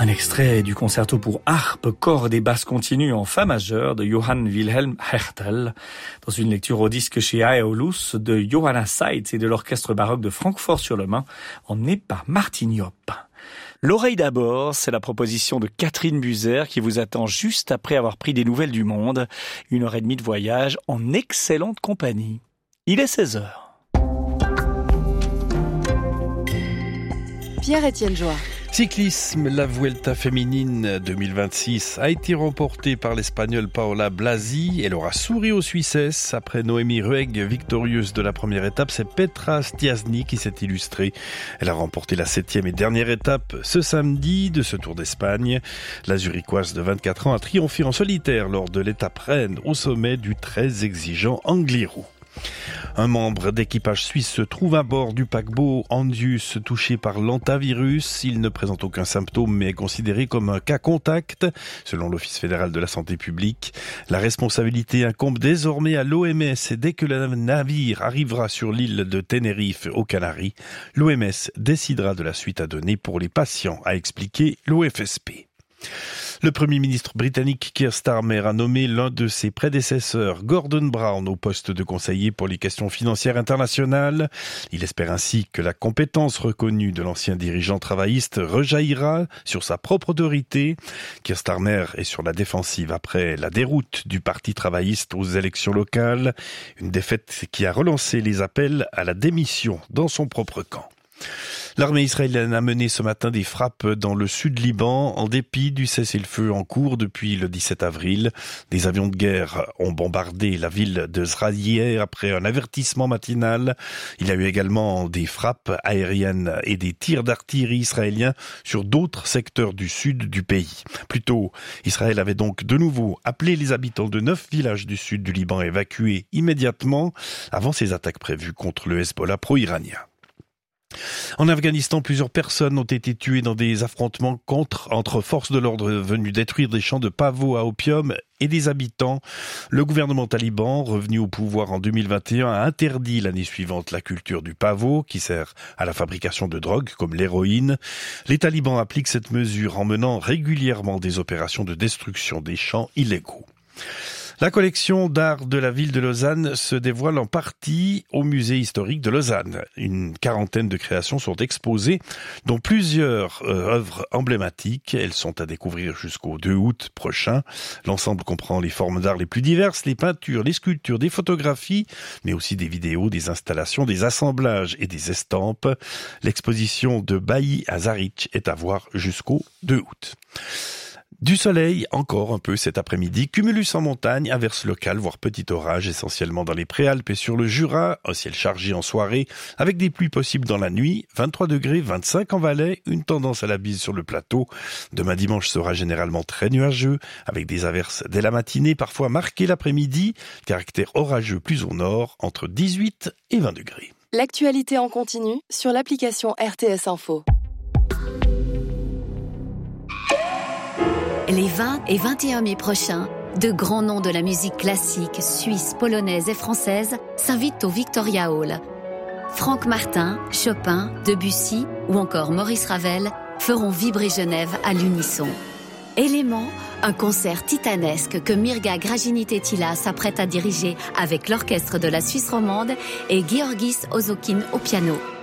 Un extrait du concerto pour harpe, cordes et basses continues en fa majeur de Johann Wilhelm Hertel, dans une lecture au disque chez Aeolus de Johanna Seitz et de l'orchestre baroque de Francfort-sur-le-Main, emmené par Martin Jopp. L'oreille d'abord, c'est la proposition de Catherine Buzer qui vous attend juste après avoir pris des nouvelles du monde. 1h30 de voyage en excellente compagnie. Il est 16h. Pierre-Étienne Joie. Cyclisme, la Vuelta féminine 2026 a été remportée par l'Espagnole Paola Blasi. Elle aura souri aux Suissesses. Après Noémie Ruegg, victorieuse de la première étape, c'est Petra Stiassny qui s'est illustrée. Elle a remporté la 7e et dernière étape ce samedi de ce Tour d'Espagne. La Zurichoise de 24 ans a triomphé en solitaire lors de l'étape reine au sommet du très exigeant Angliru. Un membre d'équipage suisse se trouve à bord du paquebot Andius touché par l'hantavirus. Il ne présente aucun symptôme mais est considéré comme un cas contact, selon l'Office fédéral de la santé publique. La responsabilité incombe désormais à l'OMS et dès que le navire arrivera sur l'île de Tenerife aux Canaries, l'OMS décidera de la suite à donner pour les patients, a expliqué l'OFSP. Le Premier ministre britannique Keir Starmer a nommé l'un de ses prédécesseurs, Gordon Brown, au poste de conseiller pour les questions financières internationales. Il espère ainsi que la compétence reconnue de l'ancien dirigeant travailliste rejaillira sur sa propre autorité. Keir Starmer est sur la défensive après la déroute du Parti travailliste aux élections locales, une défaite qui a relancé les appels à la démission dans son propre camp. L'armée israélienne a mené ce matin des frappes dans le sud Liban en dépit du cessez-le-feu en cours depuis le 17 avril. Des avions de guerre ont bombardé la ville de Zraïeh après un avertissement matinal. Il y a eu également des frappes aériennes et des tirs d'artillerie israéliens sur d'autres secteurs du sud du pays. Plus tôt, Israël avait donc de nouveau appelé les habitants de 9 villages du sud du Liban à évacuer immédiatement avant ces attaques prévues contre le Hezbollah pro-iranien. En Afghanistan, plusieurs personnes ont été tuées dans des affrontements entre forces de l'ordre venues détruire des champs de pavots à opium et des habitants. Le gouvernement taliban, revenu au pouvoir en 2021, a interdit l'année suivante la culture du pavot, qui sert à la fabrication de drogues comme l'héroïne. Les talibans appliquent cette mesure en menant régulièrement des opérations de destruction des champs illégaux. La collection d'art de la ville de Lausanne se dévoile en partie au musée historique de Lausanne. Une quarantaine de créations sont exposées, dont plusieurs œuvres emblématiques. Elles sont à découvrir jusqu'au 2 août prochain. L'ensemble comprend les formes d'art les plus diverses, les peintures, les sculptures, des photographies, mais aussi des vidéos, des installations, des assemblages et des estampes. L'exposition de Bailly à Zaric est à voir jusqu'au 2 août. Du soleil, encore un peu cet après-midi. Cumulus en montagne, averse locale, voire petit orage, essentiellement dans les Préalpes et sur le Jura. Un ciel chargé en soirée, avec des pluies possibles dans la nuit. 23 degrés, 25 en Valais, une tendance à la bise sur le plateau. Demain dimanche sera généralement très nuageux, avec des averses dès la matinée, parfois marquées l'après-midi. Caractère orageux plus au nord, entre 18 et 20 degrés. L'actualité en continu sur l'application RTS Info. Les 20 et 21 mai prochains, de grands noms de la musique classique, suisse, polonaise et française s'invitent au Victoria Hall. Franck Martin, Chopin, Debussy ou encore Maurice Ravel feront vibrer Genève à l'unisson. Élément, un concert titanesque que Mirga Gragini-Tettila s'apprête à diriger avec l'orchestre de la Suisse romande et Georgis Ozokin au piano.